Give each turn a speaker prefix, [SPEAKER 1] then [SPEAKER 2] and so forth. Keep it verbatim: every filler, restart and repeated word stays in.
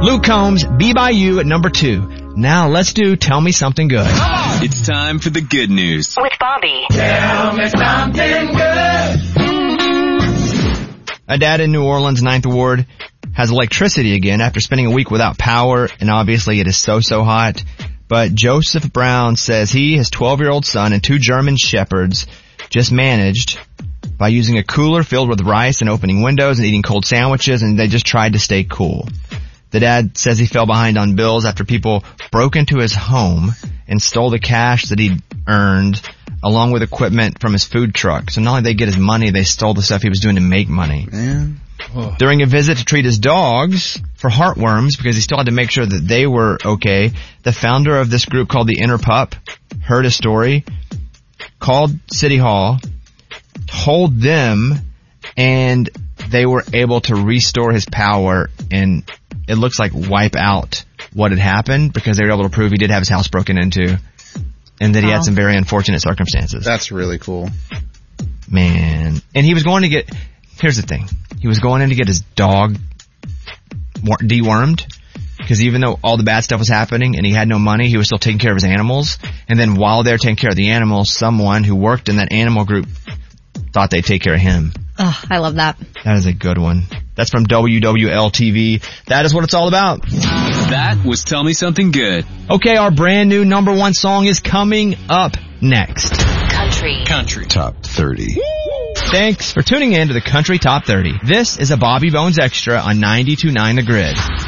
[SPEAKER 1] Luke Combs, Be By You at number two. Now let's do Tell Me Something Good.
[SPEAKER 2] It's time for the good news.
[SPEAKER 3] With Bobby.
[SPEAKER 4] Tell me something good.
[SPEAKER 1] A dad in New Orleans, Ninth Ward, has electricity again after spending a week without power, and obviously it is so, so hot. But Joseph Brown says he, his twelve-year-old son, and two German shepherds just managed by using a cooler filled with rice and opening windows and eating cold sandwiches, and they just tried to stay cool. The dad says he fell behind on bills after people broke into his home and stole the cash that he'd earned along with equipment from his food truck. So not only did they get his money, they stole the stuff he was doing to make money.
[SPEAKER 5] Man.
[SPEAKER 1] Oh. During a visit to treat his dogs for heartworms, because he still had to make sure that they were okay, the founder of this group called the Inner Pup heard his story, called City Hall, told them, and they were able to restore his power and it looks like wipe out what had happened because they were able to prove he did have his house broken into and that he
[SPEAKER 5] wow.
[SPEAKER 1] had some very unfortunate circumstances.
[SPEAKER 5] That's really cool.
[SPEAKER 1] Man. And he was going to get, here's the thing. He was going in to get his dog dewormed because even though all the bad stuff was happening and he had no money, he was still taking care of his animals. And then while they're taking care of the animals, someone who worked in that animal group thought they'd take care of him.
[SPEAKER 6] Oh, I love that.
[SPEAKER 1] That is a good one. That's from W W L T V. That is what it's all about.
[SPEAKER 2] That was Tell Me Something Good.
[SPEAKER 1] Okay, our brand new number one song is coming up next.
[SPEAKER 3] Country.
[SPEAKER 2] Country.
[SPEAKER 7] Top thirty.
[SPEAKER 1] Thanks for tuning in to the Country Top thirty. This is a Bobby Bones Extra on ninety-two point nine The Grid.